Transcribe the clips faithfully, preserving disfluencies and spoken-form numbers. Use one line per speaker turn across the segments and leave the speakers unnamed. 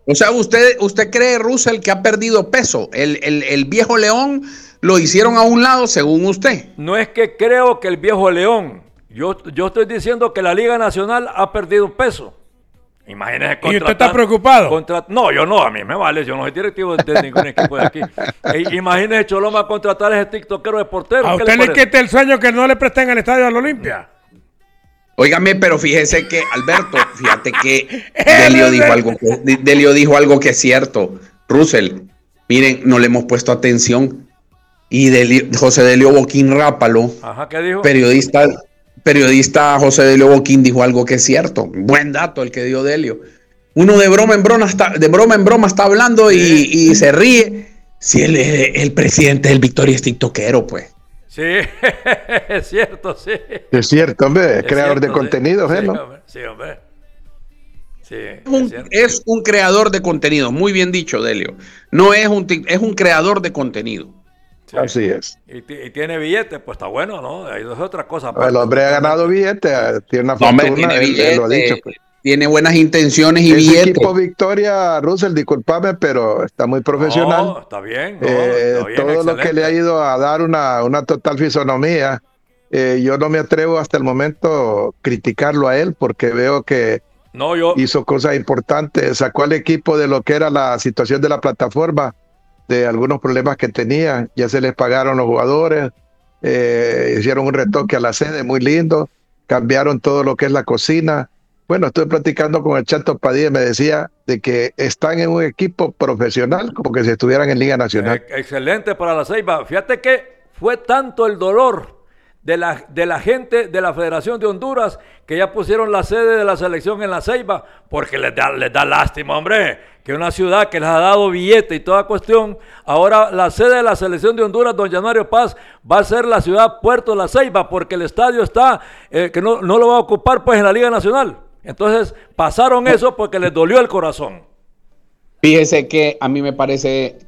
O sea, usted, usted cree, Russell, que ha perdido peso. El, el, el viejo león lo hicieron a un lado, según usted.
No es que creo que el viejo león. Yo, yo estoy diciendo que la Liga Nacional ha perdido peso. Imagínese
¿Y usted está preocupado?
Contra, no, yo no, a mí me vale, yo no soy directivo de, de ningún equipo de aquí. E, imagínese Choloma contratar a ese tiktokero de portero.
¿A usted le, le quita el sueño que no le presten el estadio a la Olimpia?
Óigame, pero fíjese que, Alberto, fíjate que Delio dijo algo que, Delio dijo algo que es cierto. Russell, miren, no le hemos puesto atención. Y Delio, José Delio Boquín Rápalo,
Ajá, ¿qué dijo?
periodista... Periodista José Delio Boquín dijo algo que es cierto. Buen dato el que dio Delio. Uno de broma en broma está, de broma, en broma está hablando y, y se ríe. Si el, el presidente del Victoria es tiktokero, pues.
Sí, es cierto, sí.
Es cierto, hombre. Es creador
cierto,
de contenidos,
sí,
¿eh?
Sí,
¿no?
hombre. Sí, hombre. Sí,
Es un,
es,
es un creador de contenido. Muy bien dicho, Delio. No es un, es un creador de contenido.
Sí.
Así es.
Y, y tiene billetes, pues está bueno, ¿no? Ahí es otra cosa.
El hombre ha ganado billetes, tiene una
No,
fortuna,
hombre, tiene,
él,
billete,
él lo ha dicho. Pues.
Tiene buenas intenciones y
Ese
billetes.
equipo Victoria, Russell, discúlpame, pero está muy profesional.
No, está bien. No,
eh,
está bien,
todo
excelente.
lo que le ha ido a dar una, una total fisonomía. Eh, yo no me atrevo hasta el momento criticarlo a él porque veo que
no, yo...
hizo cosas importantes. Sacó al equipo de lo que era la situación de la plataforma, de algunos problemas que tenían, ya se les pagaron los jugadores, eh, hicieron un retoque a la sede muy lindo, cambiaron todo lo que es la cocina. Bueno, estuve platicando con el Chato Padilla y me decía de que están en un equipo profesional como que si estuvieran en Liga Nacional.
Eh, excelente para la Ceiba. Fíjate que fue tanto el dolor de la, de la gente de la Federación de Honduras que ya pusieron la sede de la selección en la Ceiba porque les da, les da lástima, hombre, que una ciudad que les ha dado billete y toda cuestión, ahora la sede de la selección de Honduras, don Yanario Paz, va a ser la ciudad Puerto La Ceiba porque el estadio está, eh, que no, no lo va a ocupar pues en la Liga Nacional. Entonces pasaron eso porque les dolió el corazón.
Fíjese que a mí me parece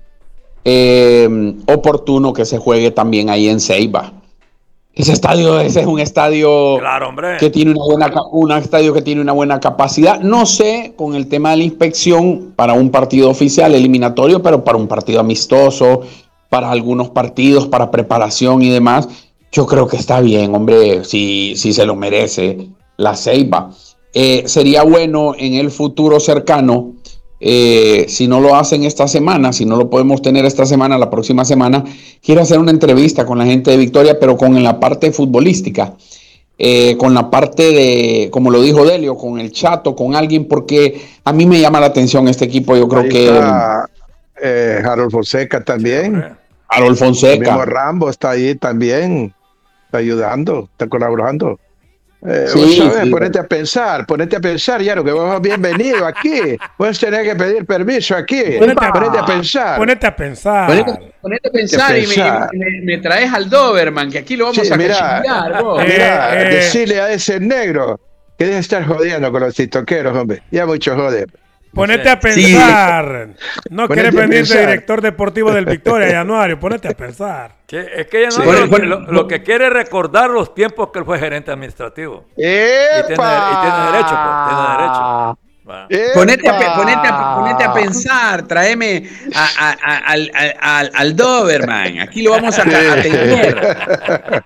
eh, oportuno que se juegue también ahí en Ceiba. Ese estadio, ese es un estadio
claro, hombre.
que tiene una buena, un estadio que tiene una buena capacidad. No sé con el tema de la inspección para un partido oficial eliminatorio, pero para un partido amistoso, para algunos partidos, para preparación y demás, yo creo que está bien, hombre, si, si se lo merece la Ceiba. Eh, sería bueno en el futuro cercano. Eh, si no lo hacen esta semana, si no lo podemos tener esta semana, la próxima semana, quiero hacer una entrevista con la gente de Victoria, pero con la parte futbolística, eh, con la parte de, como lo dijo Delio, con el Chato, con alguien, porque a mí me llama la atención este equipo. Yo creo
Ahí
que
está, eh, Harold Fonseca también.
Sí,
Harold Fonseca.
El mismo Rambo está ahí también, está ayudando, está colaborando. Eh,
Sí,
sabes,
sí.
ponete a pensar, ponete a pensar, ya lo que vos bienvenido aquí. Puedes tener que pedir permiso aquí.
Ponete a-
Ponete a pensar.
Ponete a pensar.
Ponete, ponete a pensar y me,
pensar.
y me- me traes al Doberman, que aquí lo vamos
Sí,
a
mira,
cachillar, vos.
Eh,
Mira,
eh.
decirle a ese negro que debe estar jodiendo con los tiktokeros, hombre. Ya mucho jode.
Ponete a
Sí.
pensar. No
Ponete
quieres
a
venir de
pensar.
director deportivo del Victoria, Januario. Ponete a pensar.
Que, es que ella no
Sí.
lo,
Bueno, bueno,
lo- lo que quiere es recordar los tiempos que él fue gerente administrativo. Y
¡Epa!
tiene, y tiene derecho, pues, tiene derecho. Bueno.
¡Epa!
Ponete a, pe- ponete, a, ponete a pensar, tráeme a- a- a- al, al- al- al Doberman, aquí lo vamos a ca- atender.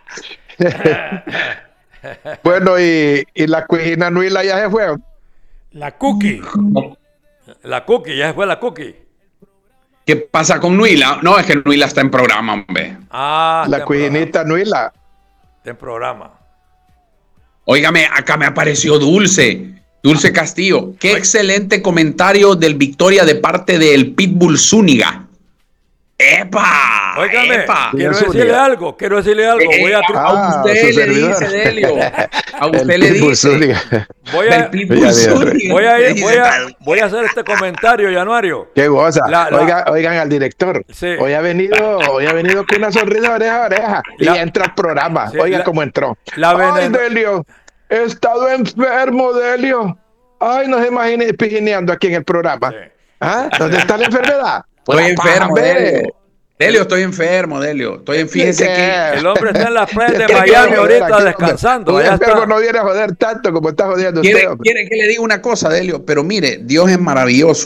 Bueno, y, y la cuijina Nuila ya se fue.
La cookie.
La cookie, ya fue la cookie.
¿Qué pasa con Nuila? No, es que Nuila está en programa, hombre.
Ah, está
La
en
cuijinita Nuila.
programa, está en programa.
Óigame, acá me apareció Dulce, Dulce Castillo. Qué excelente comentario del Victoria de parte del Pitbull Zúñiga. ¡Epa!
Óigame,
¡Epa!
quiero
Zúñiga.
decirle algo, quiero decirle algo.
Eh,
Voy a,
a
Ah,
usted
su
le
servidor.
dice, Delio. A usted
El
le
Pitbull
dice.
Zúñiga.
voy
Del
a,
Pitbull
Mira, mira,
Zúñiga.
voy a
Le
ir-
dice,
voy a,
tal.
voy a hacer este comentario, Januario.
Qué goza.
La- la-
Oiga, oigan al director.
Sí.
Hoy ha venido, hoy ha venido con una sonrisa de oreja a oreja. Y
La-
entra al programa.
Sí,
Oiga
la-
cómo entró.
la
Ay,
veneno-
Delio. He estado enfermo, Delio. Ay, no se imagine pijineando aquí en el programa.
Sí.
¿Ah? ¿Dónde está la enfermedad?
Estoy
Pues,
enfermo,
hombre.
Delio. Delio, estoy enfermo, Delio. Estoy en, fíjese
¿Qué?
que...
El hombre está en las playas de
¿Qué
Miami
quiere joder
ahorita
aquí, hombre?
descansando.
Un
Allá
enfermo
está.
no viene a joder tanto como está jodiendo
¿Quiere,
usted, hombre.
quiere que le diga una cosa, Delio? Pero mire, Dios es maravilloso.